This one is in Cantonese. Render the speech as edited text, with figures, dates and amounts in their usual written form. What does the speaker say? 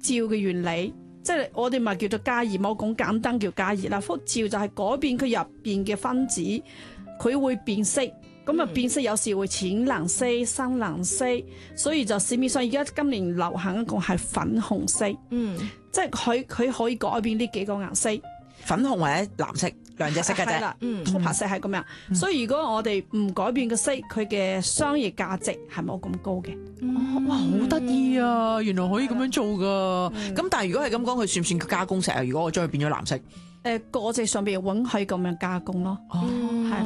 照嘅原理，即係我哋咪叫做加熱，冇講簡單叫加熱啦。輻照就係改變佢入邊嘅分子，佢會變色。咁啊變色有時會淺藍色、深藍色，所以就市面上而家今年流行一個係粉紅色，即係佢可以改變呢幾個顏色， 粉紅或者藍色兩隻色嘅啫。 係啦，top 色係咁樣。所以如果我哋唔改變個色，佢嘅商業價值係冇咁高嘅。 哇，好得意啊！原來可以咁樣做噶。咁但係如果係咁講，佢算唔算加工石啊？如果我將佢變咗藍色？ 國際上邊允許咁樣加工咯。